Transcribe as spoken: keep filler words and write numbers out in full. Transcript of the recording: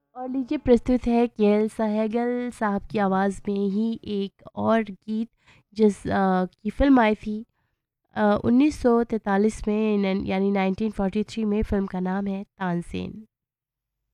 और लीजिए प्रस्तुत है के एल सहगल साहब की आवाज़ में ही एक और गीत जिस अ, की फ़िल्म आई थी अ, उन्नीस सौ तैंतालीस में नैन यानी नाइनटीन फ़ोर्टी थ्री में फ़िल्म का नाम है तानसेन।